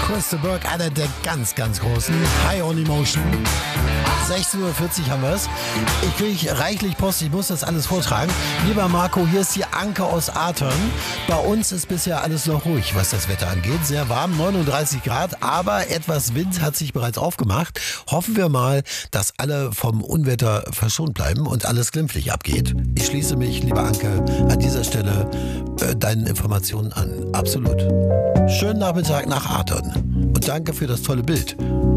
Chris de Burgh, einer der ganz, ganz großen. High on Emotion. 16:40 Uhr haben wir es. Ich kriege reichlich Post, ich muss das alles vortragen. Lieber Marco, hier ist die Anke aus Athern. Bei uns ist bisher alles noch ruhig, was das Wetter angeht. Sehr warm, 39 Grad, aber etwas Wind hat sich bereits aufgemacht. Hoffen wir mal, dass alle vom Unwetter verschont bleiben und alles glimpflich abgeht. Ich schließe mich, lieber Anke, an dieser Stelle deinen Informationen an. Absolut. Schönen Nachmittag nach Athern und danke für das tolle Bild.